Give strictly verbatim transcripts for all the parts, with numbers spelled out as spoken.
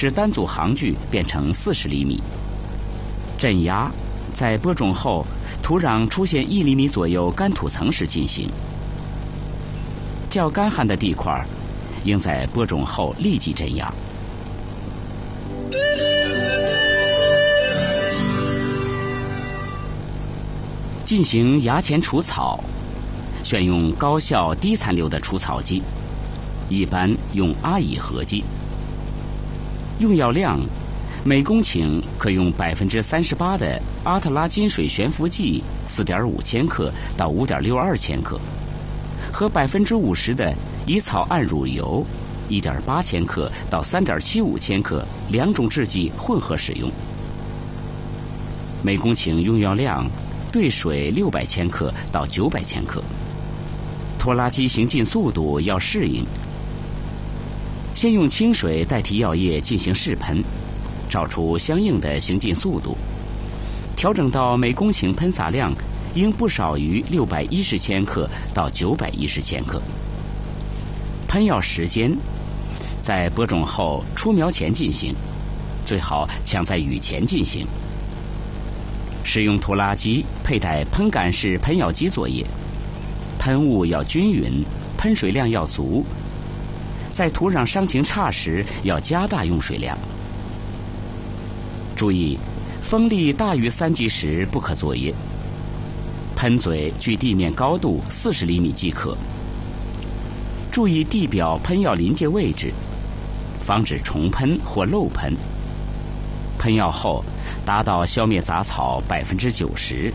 使单组行距变成四十厘米。镇压在播种后土壤出现一厘米左右干土层时进行。较干旱的地块应在播种后立即镇压。进行芽前除草，选用高效低残留的除草剂，一般用阿乙合剂。用药量，每公顷可用百分之三十八的阿特拉金水悬浮剂四点五千克到五点六二千克，和百分之五十的乙草胺乳油一点八千克到三点七五千克两种制剂混合使用。每公顷用药量对水六百千克到九百千克。拖拉机行进速度要适应。先用清水代替药液进行试喷，找出相应的行进速度，调整到每公顷喷洒量应不少于六百一十千克到九百一十千克。喷药时间在播种后出苗前进行，最好抢在雨前进行。使用拖拉机佩戴喷感式喷药机作业，喷雾要均匀，喷水量要足。在土壤伤情差时，要加大用水量。注意，风力大于三级时不可作业。喷嘴距地面高度四十厘米即可。注意地表喷药临界位置，防止重喷或漏喷。喷药后达到消灭杂草百分之九十。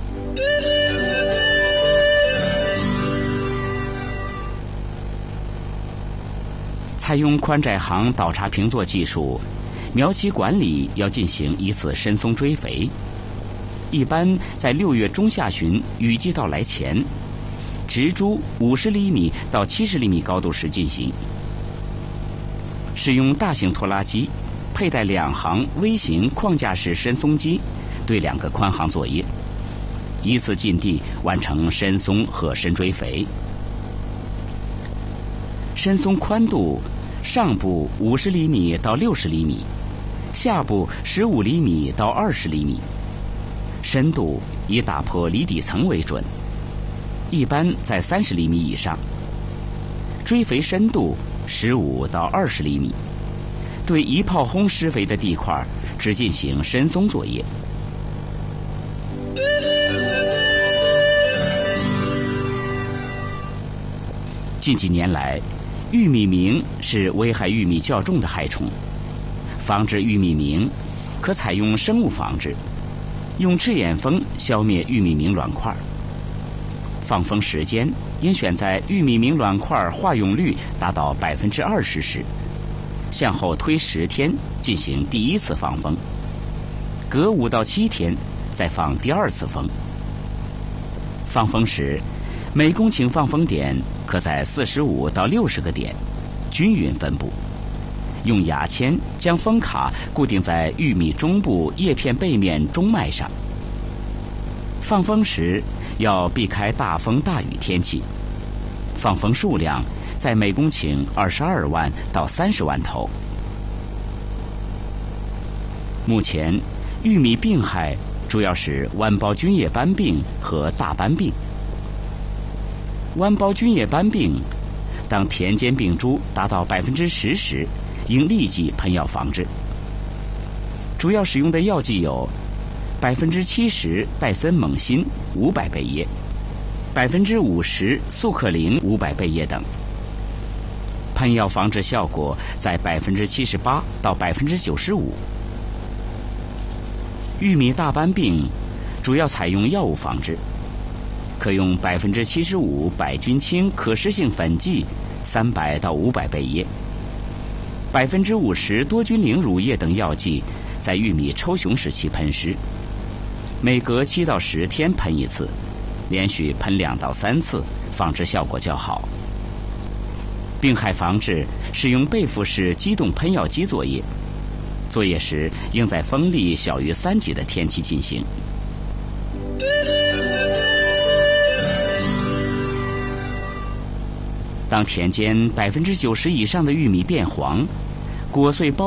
采用宽窄行倒插平作技术，苗期管理要进行一次深松追肥，一般在六月中下旬雨季到来前，植株五十厘米到七十厘米高度时进行。使用大型拖拉机，佩戴两行微型框架式深松机，对两个宽行作业，依次进地完成深松和深追肥。深松宽度，上部五十厘米到六十厘米，下部十五厘米到二十厘米。深度以打破离底层为准，一般在三十厘米以上。追肥深度十五到二十厘米。对一炮轰施肥的地块，只进行深松作业。近几年来，玉米螟是危害玉米较重的害虫。防治玉米螟，可采用生物防治，用赤眼蜂消灭玉米螟卵块。放蜂时间应选在玉米螟卵块化蛹率达到百分之二十时。向后推十天进行第一次放蜂，隔五到七天再放第二次蜂。放蜂时，每公顷放蜂点可在四十五到六十个点，均匀分布。用牙签将蜂卡固定在玉米中部叶片背面中脉上。放蜂时要避开大风大雨天气。放蜂数量在每公顷二十二万到三十万头。目前，玉米病害主要是弯苞菌叶斑病和大斑病。弯苞菌叶斑病，当田间病株达到百分之十时，应立即喷药防治。主要使用的药剂有百分之七十戴森锰锌五百倍叶，百分之五十速克林五百倍叶等。喷药防治效果在百分之七十八到百分之九十五。玉米大斑病主要采用药物防治，可用百分之七十五百菌清可施性粉剂三百到五百倍叶，百分之五十多菌灵乳液等药剂，在玉米抽熊时期喷施，每隔七到十天喷一次，连续喷两到三次，防治效果较好。病害防治使用背负式机动喷药机作业，作业时应在风力小于三级的天气进行。当田间百分之九十以上的玉米变黄，果穗包